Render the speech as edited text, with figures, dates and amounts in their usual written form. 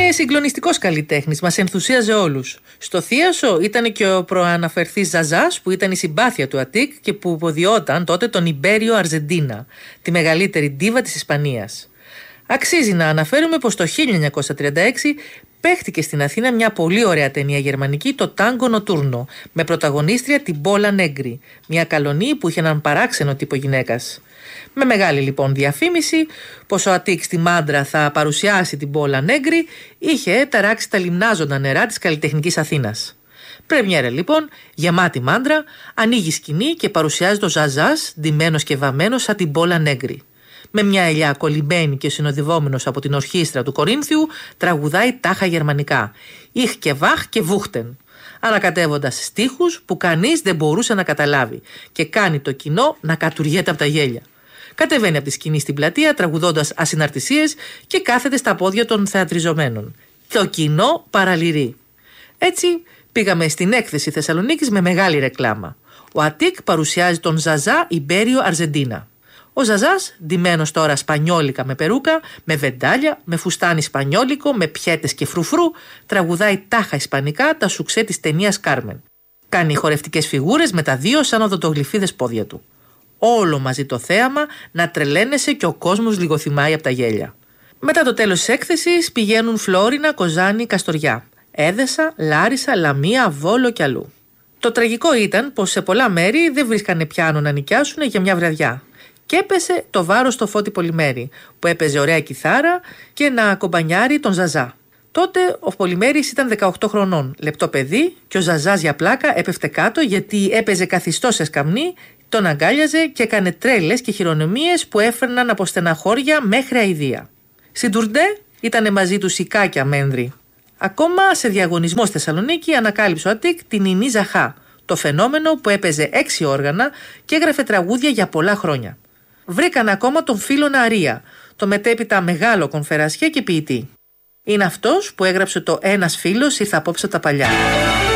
συγκλονιστικός καλλιτέχνης, μας ενθουσίαζε όλους. Στο θίασο ήταν και ο προαναφερθής Ζαζάς, που ήταν η συμπάθεια του Αττικ και που υποδιόταν τότε τον Ιμπέριο Αρζεντίνα, τη μεγαλύτερη ντίβα της Ισπανίας. Αξίζει να αναφέρουμε πως το 1936 παίχτηκε στην Αθήνα μια πολύ ωραία ταινία γερμανική, το Τάγκο Νοτούρνο, με πρωταγωνίστρια την Πόλα Νέγκρι, μια καλονή που είχε έναν παράξενο τύπο γυναίκας. Με μεγάλη λοιπόν διαφήμιση πως ο Αττικ στη Μάντρα θα παρουσιάσει την Πόλα Νέγκρι, είχε ταράξει τα λιμνάζοντα νερά της καλλιτεχνικής Αθήνας. Πρεμιέρα λοιπόν, γεμάτη Μάντρα, ανοίγει σκηνή και παρουσιάζει το Ζαζάς, ντυμένος και βαμμένος σαν την Πόλα Νέγκρι. Με μια ελιά κολλημένη και συνοδευόμενος από την ορχήστρα του Κορίνθιου, τραγουδάει τάχα γερμανικά. Ιχ και βαχ και βούχτεν. Ανακατεύοντας στίχους που κανείς δεν μπορούσε να καταλάβει και κάνει το κοινό να κατουργέται από τα γέλια. Κατεβαίνει από τη σκηνή στην πλατεία τραγουδώντας ασυναρτησίες και κάθεται στα πόδια των θεατριζομένων. Το κοινό παραλυρεί. Έτσι πήγαμε στην έκθεση Θεσσαλονίκης με μεγάλη ρεκλάμα. Ο Αττικ παρουσιάζει τον Ζαζά Ιμπέριο Αρζεντίνα. Ο Ζαζάς, ντυμένος τώρα σπανιόλικα με περούκα, με βεντάλια, με φουστάνι σπανιόλικο, με πιέτες και φρουφρού, τραγουδάει τάχα ισπανικά τα σουξέ της ταινίας Κάρμεν. Κάνει χορευτικές φιγούρες με τα δύο σαν οδοντογλυφίδες πόδια του. Όλο μαζί το θέαμα να τρελαίνεσαι και ο κόσμος λιγοθυμάει από τα γέλια. Μετά το τέλος της έκθεσης πηγαίνουν Φλόρινα, Κοζάνη, Καστοριά, Έδεσα, Λάρισα, Λαμία, Βόλο κι αλλού. Το τραγικό ήταν πως σε πολλά μέρη δεν βρίσκανε πιάνο να νοικιάσουν για μια βραδιά. Και έπεσε το βάρος στο Φώτη Πολυμέρη, που έπαιζε ωραία κιθάρα και να ακομπανιάρει τον Ζαζά. Τότε ο Πολυμέρης ήταν 18 χρονών, λεπτό παιδί, και ο Ζαζάς για πλάκα έπεφτε κάτω γιατί έπαιζε καθιστό σε σκαμνί, τον αγκάλιαζε και έκανε τρέλες και χειρονομίες που έφερναν από στεναχώρια μέχρι αηδία. Στην τουρντέ ήταν μαζί του Σικάκια Μένδρη. Ακόμα σε διαγωνισμό στη Θεσσαλονίκη ανακάλυψε ο Αττικ την Ινή Ζαχά, το φαινόμενο που έπαιζε 6 όργανα και έγραφε τραγούδια για πολλά χρόνια. Βρήκαν ακόμα τον φίλο Αρία, το μετέπειτα μεγάλο κονφερασιέ και ποιητή. Είναι αυτός που έγραψε το «Ένας φίλος ήρθε απόψε τα παλιά».